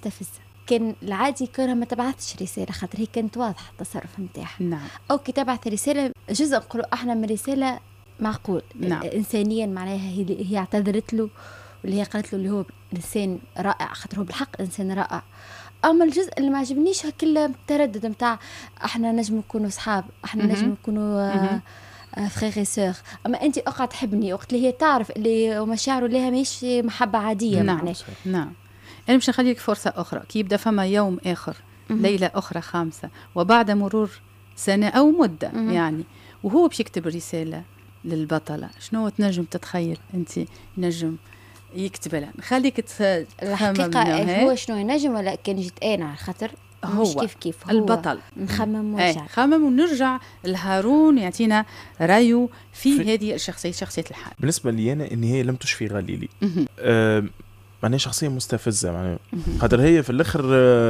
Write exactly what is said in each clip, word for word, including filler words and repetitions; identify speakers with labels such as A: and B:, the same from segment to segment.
A: مستفزة. كان العادي كانها ما تبعثش رسالة خاطر هي كانت واضحة التصرف نتاعها.
B: نعم.
A: أو كي تبعث رسالة جزء نقولوا احنا من رسالة معقول.
B: نعم.
A: إنسانيا معناها هي هي اعتذرت له واللي هي قالت له اللي هو إنسان رائع خاطر هو بالحق إنسان رائع. أما الجزء اللي ما عجبنيش هكل التردد متاع احنا نجم نكونوا صحاب احنا نجم نكونوا فخيغي سوغ. اما انت اقعد تحبني وقت اللي هي تعرف اللي مشاعره لها مش محبه عاديه.
B: نعم.
A: معناه
B: نعم. انا مش نخليك فرصه اخرى كي يبدا فما يوم اخر ليله اخرى خامسه وبعد مرور سنه او مده مم. يعني وهو باش يكتب رساله للبطله شنو تنجم تتخيل انت نجم يكتب لها نخليك تفهم
A: الحقيقه هو شنو ينجم ولا كان جيت انا على خاطر
B: هو
A: كيف كيف هو
B: البطل
A: نخمم
B: ايه نخمم ونرجع لهارون يعطينا رايه في, في هذه الشخصيه شخصيه الحال.
C: بالنسبه لي انا ان هي لم تشفي غليلي أه معناها شخصيه مستفزه معناها خاطر هي في الاخر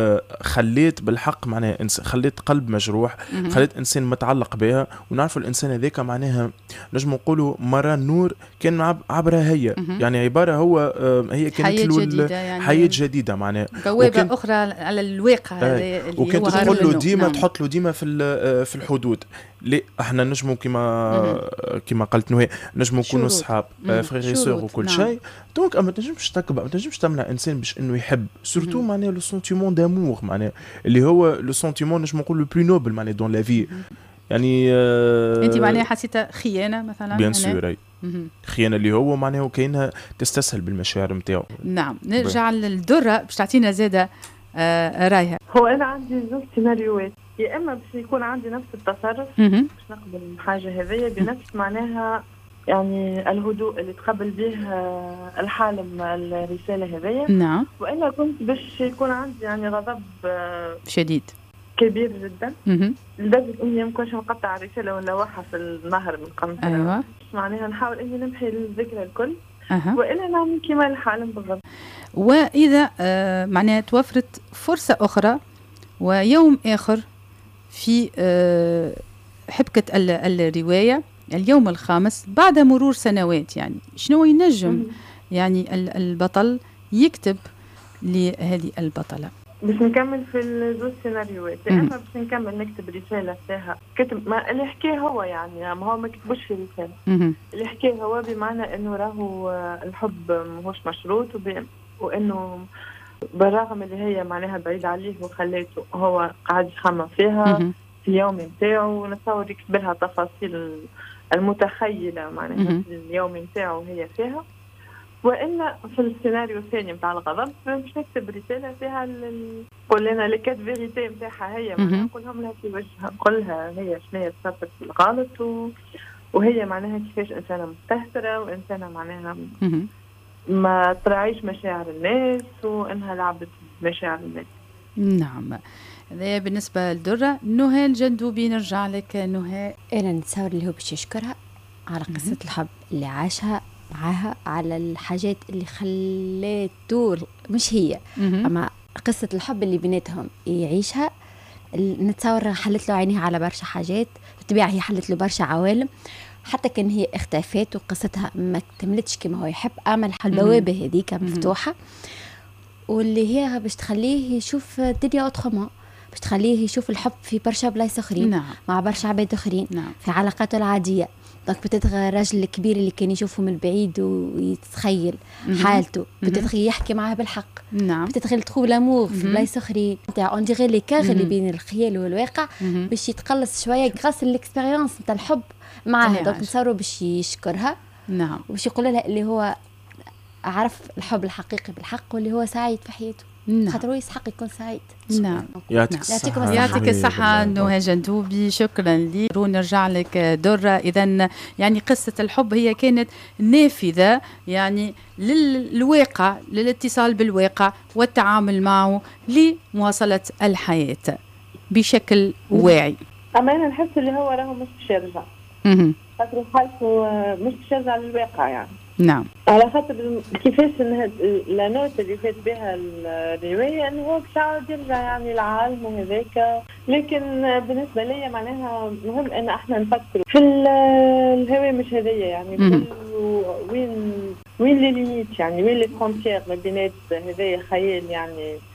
C: خليت بالحق معناها خليت قلب مجروح خليت انسان متعلق بها ونعرفوا الانسان هذاك معناها نجم نقولوا مرة نور كان عبرها هي يعني عباره هو هي كانت
B: حياة جديدة يعني
C: حياه جديده معناها
B: بوابه اخرى على الواقع
C: آه اللي وكانت تقول له ديما نعم. تحط له ديما في في الحدود ليه احنا نجموا كما كما قالت نهى نجموا نكونوا اصحاب فريغي سور وكل نعم. شيء دونك اما تنجمش تكبر ما تنجمش تمنع انسان باش انه يحب سورتو معناها لو سنتيمون دامور معناها اللي هو لو سنتيمون نجم نقول لو بلو نوبل معناها دون لا في يعني
B: آه انت معناها حسيتها خيانه مثلا
C: بيان سور خيانه اللي هو معناها كاينها تستسهل بالمشاعر نتاعو.
B: نعم نرجع للدره باش تعطينا زاده آه رايها.
D: هو انا عندي زوج سيناريوهات يا اما باش يكون عندي نفس التصرف باش نقبل الحاجه هذيا بنفس معناها يعني الهدوء اللي تقبل به الحالم الرساله هذيا
B: نعم
D: وانا كنت باش يكون عندي يعني غضب
B: شديد
D: كبير جدا لدرجه اني ما كنتش نقطع الرساله ولا وحى في النهر من قنطره.
B: ايوه
D: معناها نحاول اني نمحي الذكرى الكل
B: أه.
D: وانا نعمل كما الحالم بالضبط.
B: واذا آه معناها توفرت فرصه اخرى ويوم اخر في آه حبكه الروايه اليوم الخامس بعد مرور سنوات يعني شنو ينجم يعني البطل يكتب لهذه البطلة؟
D: باش نكمل في الزوج سيناريوهات اما باش نكمل نكتب رسالة فيها كتب ما اللي حكيه هو يعني ما هو ما كتبوش في رسالة اللي حكيه هو بمعنى انه راهو الحب ماهوش مشروط وانه بالرغم اللي هي معناها بعيد عليه وخليته هو قاعد يخمم فيها في اليوم نتاعو ونتصور يكتب لها تفاصيل المتخيلة معناها في اليوم نتاعو هي فيها. وإلا في السيناريو الثاني متاع الغضب باش نكتب رسالة فيها نقول لنا لكات فيريتي متاعها هي معناها نقولهم لها في وجهها نقول لها هي شنو هي تصرفت الغلط و... وهي معناها كيفاش إنسانة مستهترة وإنسانة معناها ما تراعيش مشاعر الناس وإنها لعبت مشاعر الناس.
B: نعم هذا بالنسبة للدرة. نهى الجندوبي نرجع لك. نهى
A: أنا نتصور اللي هو باش يشكرها على قصة الحب اللي عاشها معاها على الحاجات اللي خليته مش هي أما قصة الحب اللي بيناتهم يعيشها. نتصور حلت له عينيها على برشا حاجات بالطبيعة هي حلت له برشا عوالم حتى كان هي اختفت وقصتها ما كملتش كما هو يحب أمل البوابة هذيك مفتوحة واللي هي باش تخليه يشوف الدنيا أوترومون باش تخليه يشوف الحب في برشا بلايص اخرين
B: نعم.
A: مع برشا عباد اخرين
B: نعم.
A: في علاقاته العاديه دونك بتتغى الراجل الكبير اللي كان يشوفه من بعيد ويتخيل حالته بتتغي يحكي معاه بالحق
B: نعم.
A: بتتغي تخوف لامور في بلايص اخرين تاع اون ديغي لي كاغ اللي بين الخيال والواقع باش يتقلص شويه غراس الاكسبيريونس نتاع الحب معاه دونك نتصوروا باش يشكرها
B: نعم
A: وباش يقول لها اللي هو عرف الحب الحقيقي بالحق واللي هو سعيد في حياته
B: نعم.
A: خاطر يسحق يكون سعيد.
B: نعم
C: يعطيك الصحة.
B: يعطيك الصحة نهى جندوبي شكرا لي. نرجع لك درة. إذن يعني قصة الحب هي كانت نافذة يعني للواقع للاتصال بالواقع والتعامل معه لمواصلة الحياة بشكل واعي.
D: أما أنا نحس اللي هو راهو مش باش يرجع خاطر حالته مش باش يرجع للواقع يعني.
B: نعم
D: على خاطر كيفاش لا نوت اللي فات بها الروايه انه هو باش يعاود يرجع يعني لعالمه هذاك لكن بالنسبه لي معناها مهم ان احنا نفكروا في الهوى مش هذيا يعني وين وين لي ليميت يعني وين لي فرونتيير ما بينات هذايا خيال يعني